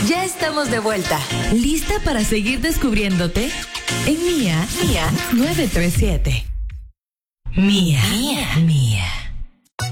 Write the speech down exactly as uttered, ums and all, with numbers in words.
Ya estamos de vuelta. ¿Lista para seguir descubriéndote? En Mía, Mía nueve tres siete. Mía.